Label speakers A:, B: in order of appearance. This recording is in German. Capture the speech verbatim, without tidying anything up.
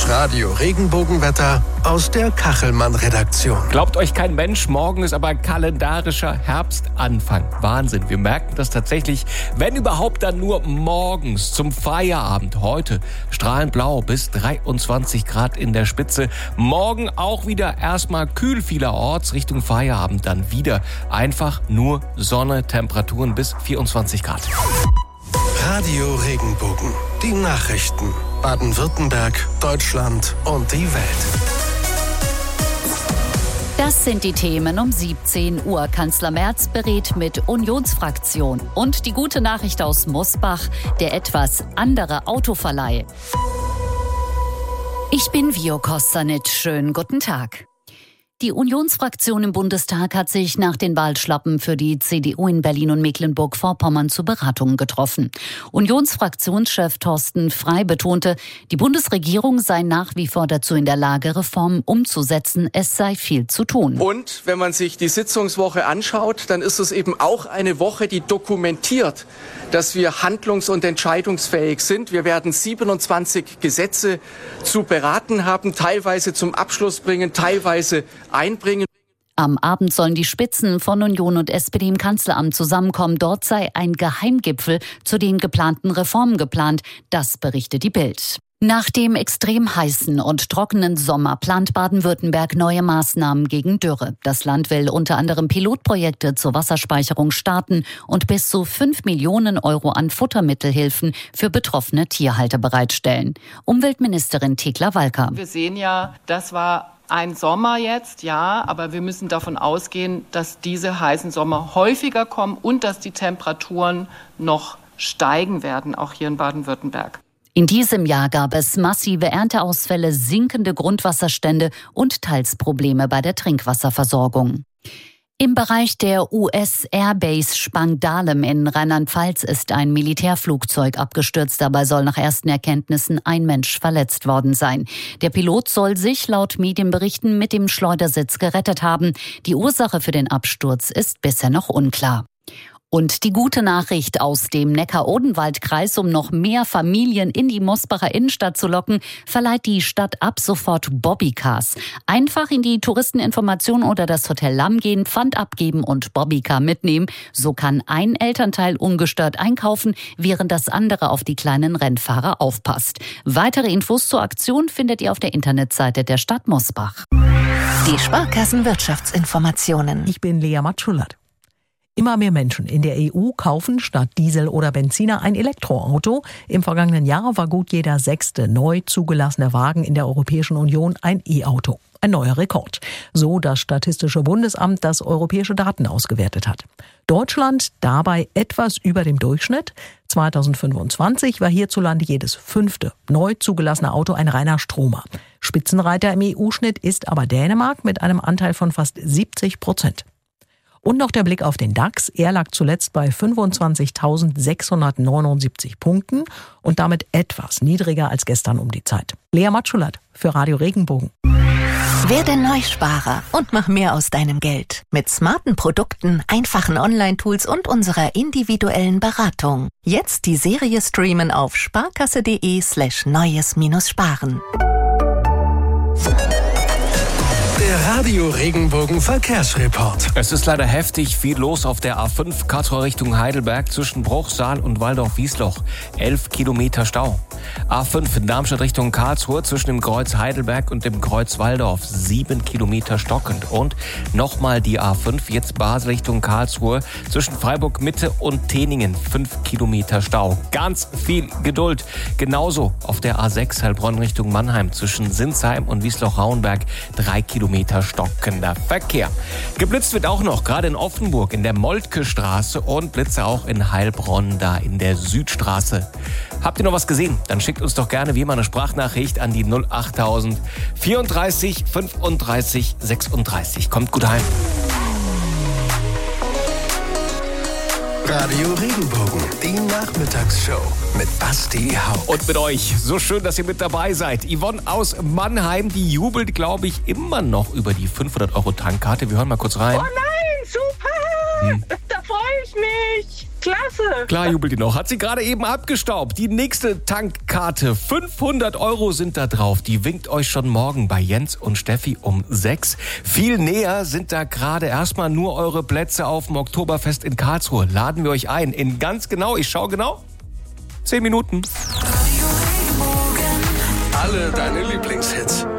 A: Das Radio-Regenbogenwetter aus der Kachelmann-Redaktion.
B: Glaubt euch kein Mensch, morgen ist aber kalendarischer Herbstanfang. Wahnsinn, wir merken das tatsächlich, wenn überhaupt dann nur morgens zum Feierabend. Heute strahlend blau bis dreiundzwanzig Grad in der Spitze. Morgen auch wieder erstmal kühl vielerorts, Richtung Feierabend dann wieder einfach nur Sonne, Temperaturen bis vierundzwanzig Grad.
A: Radio Regenbogen, die Nachrichten. Baden-Württemberg, Deutschland und die Welt.
C: Das sind die Themen um siebzehn Uhr. Kanzler Merz berät mit Unionsfraktion. Und die gute Nachricht aus Mosbach, der etwas andere Autoverleih. Ich bin Vio Kostanic. Schönen guten Tag. Die Unionsfraktion im Bundestag hat sich nach den Wahlschlappen für die C D U in Berlin und Mecklenburg-Vorpommern zu Beratungen getroffen. Unionsfraktionschef Thorsten Frey betonte, die Bundesregierung sei nach wie vor dazu in der Lage, Reformen umzusetzen. Es sei viel zu tun.
D: Und wenn man sich die Sitzungswoche anschaut, dann ist es eben auch eine Woche, die dokumentiert, dass wir handlungs- und entscheidungsfähig sind. Wir werden siebenundzwanzig Gesetze zu beraten haben, teilweise zum Abschluss bringen, teilweise einbringen.
C: Am Abend sollen die Spitzen von Union und S P D im Kanzleramt zusammenkommen. Dort sei ein Geheimgipfel zu den geplanten Reformen geplant. Das berichtet die Bild. Nach dem extrem heißen und trockenen Sommer plant Baden-Württemberg neue Maßnahmen gegen Dürre. Das Land will unter anderem Pilotprojekte zur Wasserspeicherung starten und bis zu fünf Millionen Euro an Futtermittelhilfen für betroffene Tierhalter bereitstellen. Umweltministerin Thekla Walker.
E: Wir sehen ja, das war ein Sommer jetzt, ja, aber wir müssen davon ausgehen, dass diese heißen Sommer häufiger kommen und dass die Temperaturen noch steigen werden, auch hier in Baden-Württemberg.
C: In diesem Jahr gab es massive Ernteausfälle, sinkende Grundwasserstände und teils Probleme bei der Trinkwasserversorgung. Im Bereich der U S-Airbase Spangdahlem in Rheinland-Pfalz ist ein Militärflugzeug abgestürzt. Dabei soll nach ersten Erkenntnissen ein Mensch verletzt worden sein. Der Pilot soll sich laut Medienberichten mit dem Schleudersitz gerettet haben. Die Ursache für den Absturz ist bisher noch unklar. Und die gute Nachricht aus dem Neckar-Odenwald-Kreis, um noch mehr Familien in die Mosbacher Innenstadt zu locken, verleiht die Stadt ab sofort Bobbycars. Einfach in die Touristeninformation oder das Hotel Lamm gehen, Pfand abgeben und Bobbycar mitnehmen. So kann ein Elternteil ungestört einkaufen, während das andere auf die kleinen Rennfahrer aufpasst. Weitere Infos zur Aktion findet ihr auf der Internetseite der Stadt Mosbach.
F: Die Sparkassen-Wirtschaftsinformationen.
G: Ich bin Lea Matschullat. Immer mehr Menschen in der E U kaufen statt Diesel oder Benziner ein Elektroauto. Im vergangenen Jahr war gut jeder sechste neu zugelassene Wagen in der Europäischen Union ein E-Auto. Ein neuer Rekord. So das Statistische Bundesamt, das europäische Daten ausgewertet hat. Deutschland dabei etwas über dem Durchschnitt. zweitausendfünfundzwanzig war hierzulande jedes fünfte neu zugelassene Auto ein reiner Stromer. Spitzenreiter im E U-Schnitt ist aber Dänemark mit einem Anteil von fast siebzig Prozent. Und noch der Blick auf den DAX. Er lag zuletzt bei fünfundzwanzigtausendsechshundertneunundsiebzig Punkten und damit etwas niedriger als gestern um die Zeit. Lea Matschullat für Radio Regenbogen.
F: Werde Neusparer und mach mehr aus deinem Geld. Mit smarten Produkten, einfachen Online-Tools und unserer individuellen Beratung. Jetzt die Serie streamen auf sparkasse.de slash neues minus sparen.
A: Der Radio Regenbogen Verkehrsreport.
B: Es ist leider heftig viel los auf der A fünf Karlsruhe Richtung Heidelberg zwischen Bruchsal und Waldorf-Wiesloch. Elf Kilometer Stau. A fünf in Darmstadt Richtung Karlsruhe zwischen dem Kreuz Heidelberg und dem Kreuz Waldorf. Sieben Kilometer stockend. Und nochmal die A fünf, jetzt Basel Richtung Karlsruhe zwischen Freiburg Mitte und Teningen. Fünf Kilometer Stau. Ganz viel Geduld. Genauso auf der A sechs Heilbronn Richtung Mannheim zwischen Sinsheim und Wiesloch-Rauenberg. Drei Kilometer stockender Verkehr. Geblitzt wird auch noch, gerade in Offenburg in der Moltke-Straße und Blitze auch in Heilbronn, da in der Südstraße. Habt ihr noch was gesehen? Dann schickt uns doch gerne wie immer eine Sprachnachricht an die null achttausend vierunddreißig fünfunddreißig sechsunddreißig. Kommt gut heim.
A: Radio Regenbogen, die Nachmittagsshow mit Basti Hauck.
B: Und mit euch. So schön, dass ihr mit dabei seid. Yvonne aus Mannheim, die jubelt, glaube ich, immer noch über die fünfhundert Euro Tankkarte. Wir hören mal kurz rein.
H: Oh nein, super! Hm. Da freue ich mich. klasse.
B: Klar jubelt ihr noch. Hat sie gerade eben abgestaubt. Die nächste Tankkarte. fünfhundert Euro sind da drauf. Die winkt euch schon morgen bei Jens und Steffi um sechs. Viel näher sind da gerade erstmal nur eure Plätze auf dem Oktoberfest in Karlsruhe. Laden wir euch ein. In ganz genau, ich schau genau, zehn Minuten.
A: Alle deine Lieblingshits.